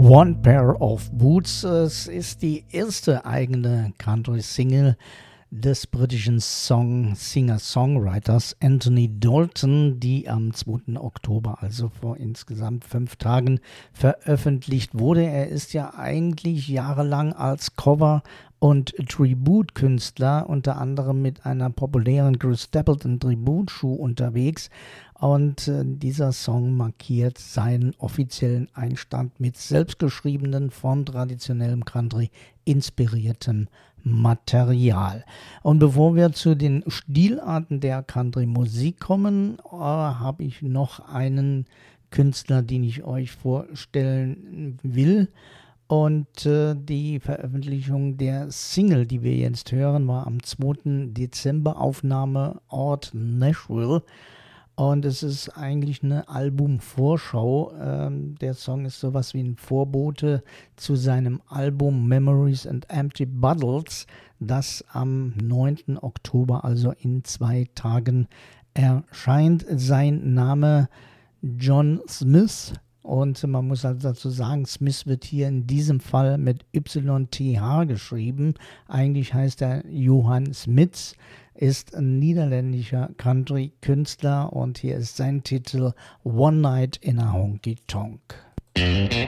One Pair of Boots. Es ist die erste eigene Country-Single des britischen Singer-Songwriters Anthony Dalton, die am 2. Oktober, also vor insgesamt 5 Tagen, veröffentlicht wurde. Er ist ja eigentlich jahrelang als Cover- und Tribute-Künstler, unter anderem mit einer populären Chris Stapleton-Tribute-Show unterwegs. Und dieser Song markiert seinen offiziellen Einstand mit selbstgeschriebenen, von traditionellem Country inspiriertem Material. Und bevor wir zu den Stilarten der Country-Musik kommen, habe ich noch einen Künstler, den ich euch vorstellen will. Und die Veröffentlichung der Single, die wir jetzt hören, war am 2. Dezember, Aufnahmeort Nashville. Und es ist eigentlich eine Albumvorschau. Der Song ist sowas wie ein Vorbote zu seinem Album Memories and Empty Bottles, das am 9. Oktober, also in 2 Tagen, erscheint. Sein Name John Smith. Und man muss also dazu sagen, Smith wird hier in diesem Fall mit YTH geschrieben. Eigentlich heißt er Johann Smits, ist ein niederländischer Country-Künstler und hier ist sein Titel One Night in a Honky Tonk.